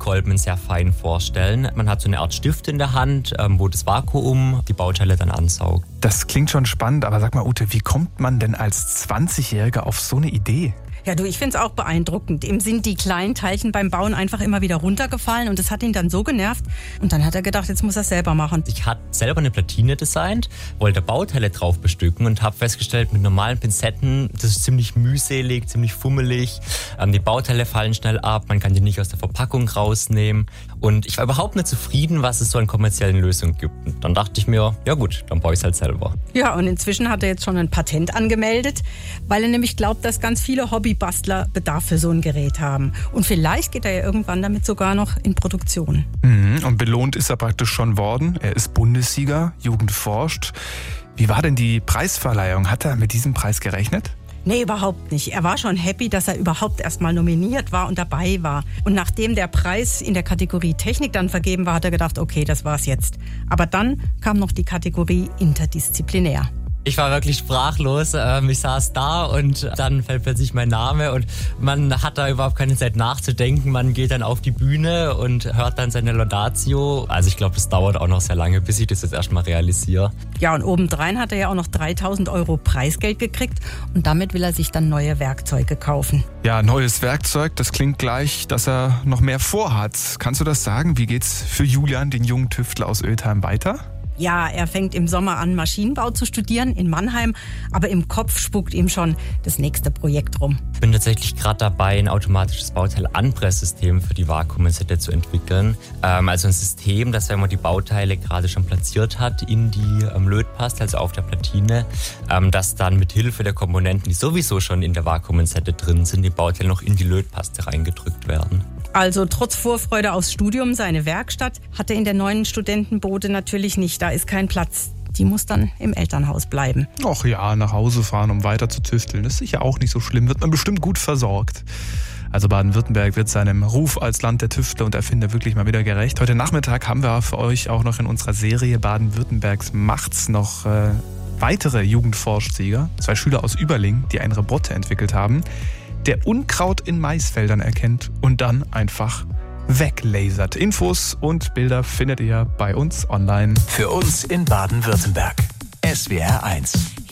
Lötkolben sehr fein vorstellen. Man hat so eine Art Stift in der Hand, wo das Vakuum die Bauteile dann ansaugt. Das klingt schon spannend, aber sag mal Ute, wie kommt man denn als 20-Jähriger auf so eine Idee? Ja, du, ich finde es auch beeindruckend. Ihm sind die kleinen Teilchen beim Bauen einfach immer wieder runtergefallen und das hat ihn dann so genervt. Und dann hat er gedacht, jetzt muss er es selber machen. Ich hatte selber eine Platine designt, wollte Bauteile drauf bestücken und habe festgestellt, mit normalen Pinzetten, das ist ziemlich mühselig, ziemlich fummelig. Die Bauteile fallen schnell ab, man kann die nicht aus der Verpackung rausnehmen. Und ich war überhaupt nicht zufrieden, was es so an kommerziellen Lösungen gibt. Und dann dachte ich mir, ja gut, dann baue ich es halt selber. Ja, und inzwischen hat er jetzt schon ein Patent angemeldet, weil er nämlich glaubt, dass ganz viele Hobbybastler Bedarf für so ein Gerät haben. Und vielleicht geht er ja irgendwann damit sogar noch in Produktion. Und belohnt ist er praktisch schon worden. Er ist Bundessieger, Jugend forscht. Wie war denn die Preisverleihung? Hat er mit diesem Preis gerechnet? Nee, überhaupt nicht. Er war schon happy, dass er überhaupt erstmal nominiert war und dabei war. Und nachdem der Preis in der Kategorie Technik dann vergeben war, hat er gedacht, okay, das war's jetzt. Aber dann kam noch die Kategorie interdisziplinär. Ich war wirklich sprachlos. Ich saß da und dann fällt plötzlich mein Name und man hat da überhaupt keine Zeit nachzudenken. Man geht dann auf die Bühne und hört dann seine Laudatio. Also ich glaube, das dauert auch noch sehr lange, bis ich das jetzt erstmal realisiere. Ja, und obendrein hat er ja auch noch 3.000 € Preisgeld gekriegt und damit will er sich dann neue Werkzeuge kaufen. Ja, neues Werkzeug, das klingt gleich, dass er noch mehr vorhat. Kannst du das sagen? Wie geht's für Julian, den jungen Tüftler aus Oetheim, weiter? Ja, er fängt im Sommer an, Maschinenbau zu studieren in Mannheim, aber im Kopf spukt ihm schon das nächste Projekt rum. Ich bin tatsächlich gerade dabei, ein automatisches Bauteil-Anpresssystem für die Vakuumsette zu entwickeln. Also ein System, das, wenn man die Bauteile gerade schon platziert hat, in die Lötpaste, also auf der Platine, dass dann mit Hilfe der Komponenten, die sowieso schon in der Vakuumsette drin sind, die Bauteile noch in die Lötpaste reingedrückt werden. Also trotz Vorfreude aufs Studium, seine Werkstatt hat er in der neuen Studentenbude natürlich nicht. Da ist kein Platz. Die muss dann im Elternhaus bleiben. Ach ja, nach Hause fahren, um weiter zu tüfteln. Das ist sicher auch nicht so schlimm. Wird man bestimmt gut versorgt. Also Baden-Württemberg wird seinem Ruf als Land der Tüftler und Erfinder wirklich mal wieder gerecht. Heute Nachmittag haben wir für euch auch noch in unserer Serie Baden-Württembergs macht's noch weitere Jugendforschsieger. 2 Schüler aus Überling, die einen Roboter entwickelt haben, der Unkraut in Maisfeldern erkennt und dann einfach weglasert. Infos und Bilder findet ihr bei uns online. Für uns in Baden-Württemberg. SWR 1.